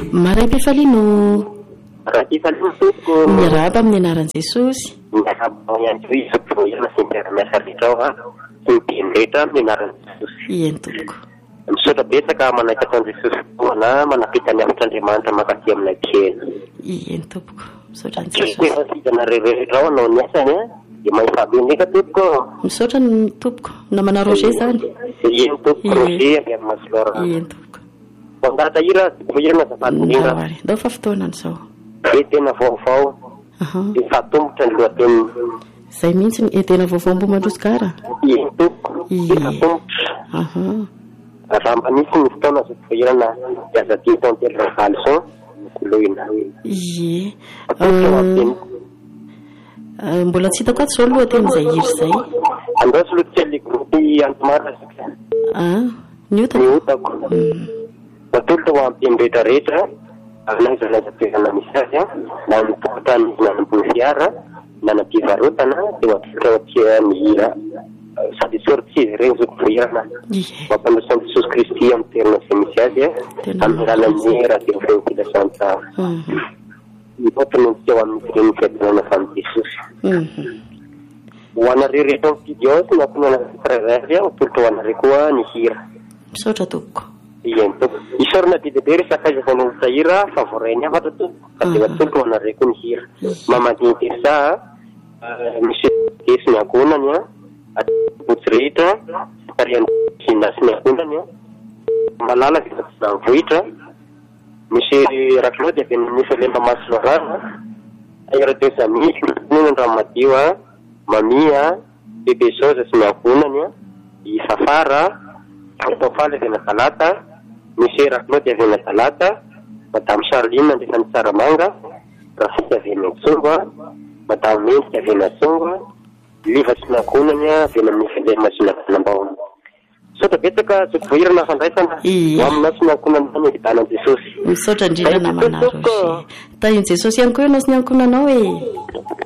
Maray Pifalino. Maray Pifalino tompoko. Miarahaba amin'ny anaran'i Jesosy. Miarahaba ihany koa izy irana sy miara-miasa rehetra ao sy miteny rehetra amin'ny anaran'i Jesosy. Eny tompoko. Misaotra betsaka manaikatao Jesosy foana manapita ny amitr' makatỳ aminay kely. Eny tompoko. Misaotra ny Jesosy. Efa sidana rehetra ao anao ny asany dia mahifabe ndraika tompoko. Misaotra ny tompoko. Namana Roger zany. Eny tompoko Roger avy amin'ny Masolora. Eny tompoko. Ndahira voirana azafadindrindra. Ndao fa fotoanany zao. Tena vaovao. Efa tombotra ny lohateny. Zay mihitsy ny tena vaovao mbo mandrosikara. Eny tompoko. Efa tombotra. Raha manisy ny fotoana azo voirana diaza ty tantely valison loina. Ie. Mbola tsy hitako ato zao lohateny zay iry zay. Andao sy lohately groupe Antomara. Niotako. Matolo ho ampiny rehetrarehetra anazanazatoerana misy azy na mitokota ny nanambony fiara na nampivarotana dia watolotra ohatsia mihira sady sortsizy regny zao voirana mampandosan'i Jesosy Kristy amin'ny toerana izay misy azy amin'ny alalan'ny radio fentilesanta mipotony tsy ao amin'ny ireny fiadinana famin'i Jesosy. Ho anareo rehetra mifidy ao sy namponana frairavy matolotra ho anareo koa ny hira. Misaotra tompoko. Ien tompoko. Isorana didibe resaka vanombotra hira fa voarainy afatra tompoko. Ka dia matolotra ho anareo koa ny hira. Mamadintersa misy desy ny ankonany botsy rehetra ariany sinasy ny ankonany malala vita tsy vohitra misy raklody avy misy lemba masolorana airadio zamisy nonany raha madio mamia bebe soza sy ny ankonany isafara Tofaly avy na talata misy raklody avy na talata madame Charline ndefa ny Saramanga Rafika avy na Tsonga madame Mentsy avy na Tsonga liva sy nakonany avy na mifilema sy nakonambao. Misaotra betsaka tsy voirana fandraisana amina sy nakonany ny vitanan'i Jesosy. Misaotra indrindra namana Roger. Tahin'i Jesosy ihany koa ianao sy ny ankonanao